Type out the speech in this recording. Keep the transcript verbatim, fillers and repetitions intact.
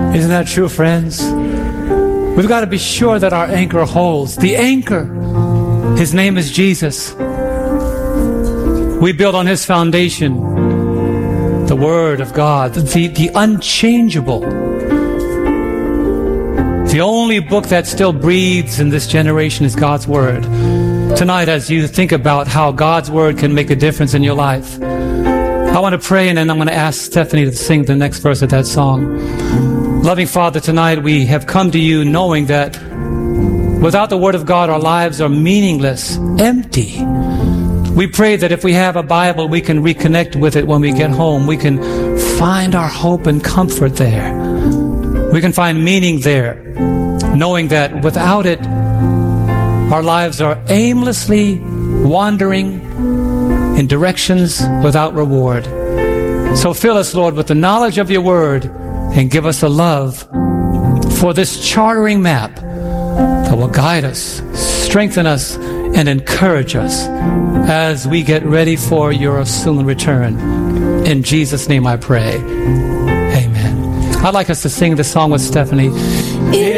Isn't that true, friends? We've got to be sure that our anchor holds. The anchor, his name is Jesus. We build on his foundation, the Word of God, the, the unchangeable. The only book that still breathes in this generation is God's Word. Tonight, as you think about how God's Word can make a difference in your life, I want to pray, and then I'm going to ask Stephanie to sing the next verse of that song. Loving Father, tonight we have come to you knowing that without the Word of God, our lives are meaningless, empty. We pray that if we have a Bible, we can reconnect with it when we get home. We can find our hope and comfort there. We can find meaning there, knowing that without it, our lives are aimlessly wandering in directions without reward. So fill us, Lord, with the knowledge of your Word and give us a love for this chartering map that will guide us, strengthen us, and encourage us as we get ready for your soon return. In Jesus' name I pray. Amen. I'd like us to sing this song with Stephanie.